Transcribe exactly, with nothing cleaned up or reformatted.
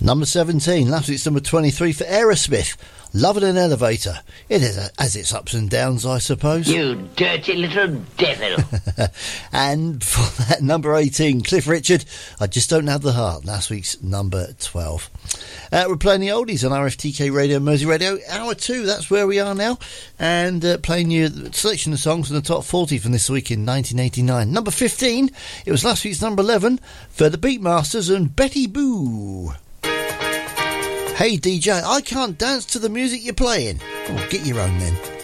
Number seventeen, last week's number twenty-three for Aerosmith. Love in an Elevator. It is a, has its ups and downs, I suppose. You dirty little devil. And for that, number eighteen, Cliff Richard, I Just Don't Have the Heart. Last week's number twelve. Uh, we're playing the oldies on R F T K Radio, Mersey Radio. Hour two, that's where we are now. And uh, playing you a selection of songs from the top forty from this week in nineteen eighty-nine. Number fifteen, it was last week's number eleven for the Beatmasters and Betty Boo. Hey D J, I can't dance to the music you're playing. Oh, get your own then.